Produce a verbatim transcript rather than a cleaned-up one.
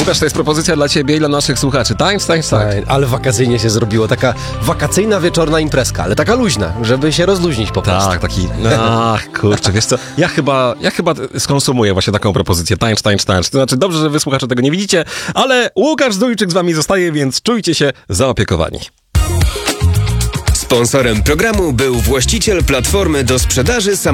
Łukasz, to jest propozycja dla ciebie i dla naszych słuchaczy. Tańcz, tańcz, tańcz. Ale wakacyjnie się zrobiło. Taka wakacyjna wieczorna imprezka, ale taka luźna, żeby się rozluźnić po prostu. Tak, taki, ach, kurczę, wiesz co, ja chyba, ja chyba skonsumuję właśnie taką propozycję, tańcz, tańcz, tańcz. To znaczy, dobrze, że wy słuchacze tego nie widzicie, ale Łukasz Zdójczyk z wami zostaje, więc czujcie się zaopiekowani. Sponsorem programu był właściciel platformy do sprzedaży samochodów